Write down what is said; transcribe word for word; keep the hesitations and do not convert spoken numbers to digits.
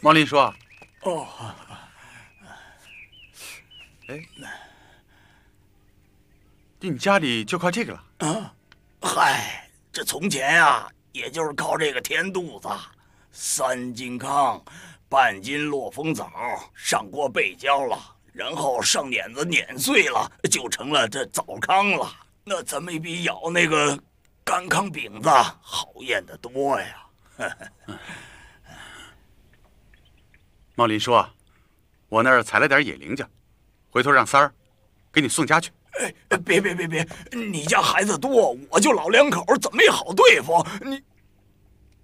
毛林叔。 哦。 哎，你家里就靠这个了？ 啊，嗨，这从前呀，也就是靠这个填肚子。三斤糠，半斤落风枣，上锅备焦了，然后上碾子碾碎了，就成了这枣糠了。那怎么也比咬那个干糠饼子好咽得多呀？ 茂林叔，我那儿采了点野菱角，回头让三儿给你送家去。 哎，别别别别，你家孩子多，我就老两口，怎么也好对付你。